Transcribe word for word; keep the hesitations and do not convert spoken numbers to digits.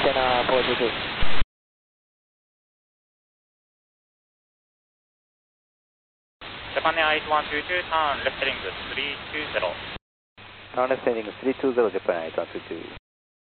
antenna four two two. Japan Air eight one two two, turn left heading three two zero. Turn left heading three two zero, Japan Air eight one two two.